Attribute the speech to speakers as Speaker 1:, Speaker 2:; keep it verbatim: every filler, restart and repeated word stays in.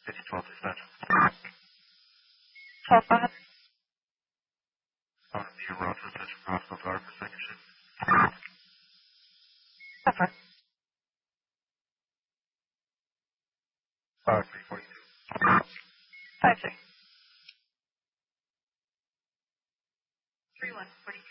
Speaker 1: twelve dispatch.
Speaker 2: twelve, go ahead.
Speaker 1: On the Roger Station Hospital Fire for second shift.
Speaker 2: That's right.
Speaker 1: five three forty-two.
Speaker 2: five three. three one forty-two.